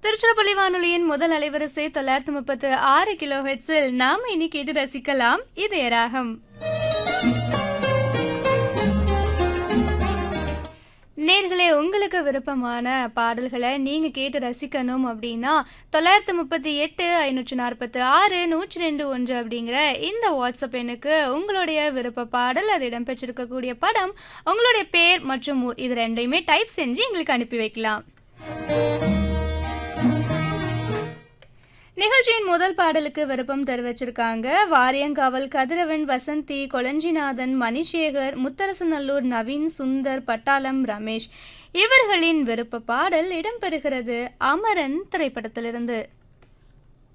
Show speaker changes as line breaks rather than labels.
திருச்சிராப்பள்ளி வானொலியின் முதல் அலைவரிசை 936 கிலோ ஹெர்ட்ஸில் நாம இனி கேட்டு ரசிக்கலாம் இதய ராகம். நேர்களே, உங்களுக்கு விருப்பமான பாடல்களை நீங்க கேட்டு ரசிக்கணும் அப்படின்னா 938 546 102 அப்படிங்கிற இந்த வாட்ஸ்அப் எண்ணுக்கு உங்களுடைய விருப்ப பாடல், அது இடம்பெற்றிருக்கக்கூடிய படம், உங்களுடைய பேர் மற்றும் ஊர், இது ரெண்டையுமே டைப் செஞ்சு எங்களுக்கு அனுப்பி வைக்கலாம். நிகழ்ச்சியின் முதல் பாடலுக்கு விருப்பம் தெரிவிச்சிருக்காங்க வாரியங்காவல் கதிரவன், வசந்தி, கொளஞ்சிநாதன், மணிசேகர், முத்தரசநல்லூர், நவீன், சுந்தர், பட்டாளம், ரமேஷ். இவர்களின் விருப்ப பாடல் இடம்பெறுகிறது அமரன் திரைப்படத்திலிருந்து.